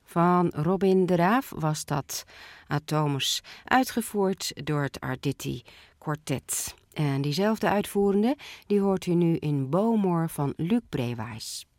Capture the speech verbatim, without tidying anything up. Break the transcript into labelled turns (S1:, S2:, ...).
S1: Van Robin de Raaf was dat. Atomus, uitgevoerd door het Arditi Quartet. En diezelfde uitvoerende, die hoort u nu in Bowmore van Luc Brewijs.